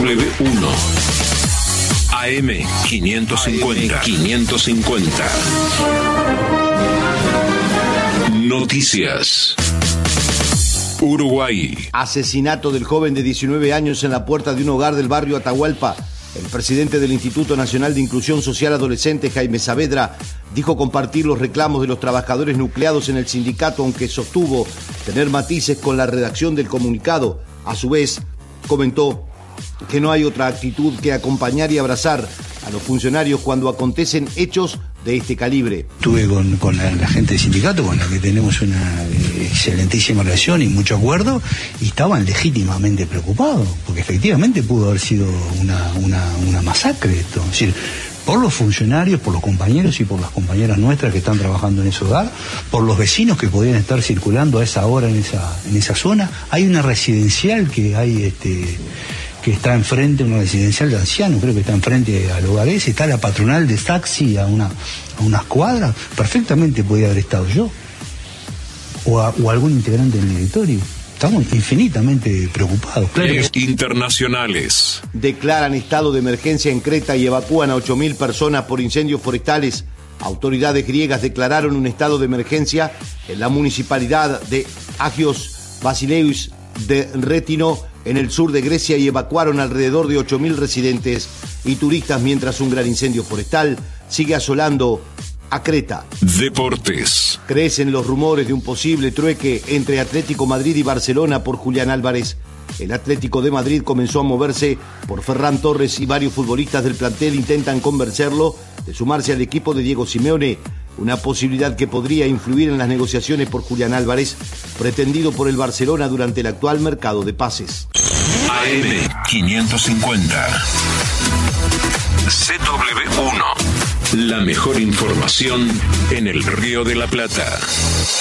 ZW1 AM 550. Noticias. Uruguay. Asesinato del joven de 19 años en la puerta de un hogar del barrio Atahualpa. El presidente del Instituto Nacional de Inclusión Social Adolescente, Jaime Saavedra, dijo compartir los reclamos de los trabajadores nucleados en el sindicato, aunque sostuvo tener matices con la redacción del comunicado. A su vez, comentó que no hay otra actitud que acompañar y abrazar a los funcionarios cuando acontecen hechos de este calibre. Estuve con la gente del sindicato, con la que tenemos una excelentísima relación y mucho acuerdo, y estaban legítimamente preocupados, porque efectivamente pudo haber sido una masacre esto. Es decir, por los funcionarios, por los compañeros y por las compañeras nuestras que están trabajando en ese hogar, por los vecinos que podían estar circulando a esa hora en esa zona. Hay una residencial que está enfrente, una residencial de ancianos, creo que está enfrente al hogar ese, está la patronal de taxi a unas cuadras, perfectamente podía haber estado yo, o algún integrante del directorio. Estamos infinitamente preocupados. Claro que... Internacionales. Declaran estado de emergencia en Creta y evacúan a 8.000 personas por incendios forestales. Autoridades griegas declararon un estado de emergencia en la municipalidad de Agios Basileus de Rétino, en el sur de Grecia, y evacuaron alrededor de 8.000 residentes y turistas mientras un gran incendio forestal sigue asolando a Creta. Deportes. Crecen los rumores de un posible trueque entre Atlético Madrid y Barcelona por Julián Álvarez. El Atlético de Madrid comenzó a moverse por Ferran Torres y varios futbolistas del plantel intentan convencerlo de sumarse al equipo de Diego Simeone, una posibilidad que podría influir en las negociaciones por Julián Álvarez, pretendido por el Barcelona durante el actual mercado de pases. AM 550. ZW1. La mejor información en el Río de la Plata.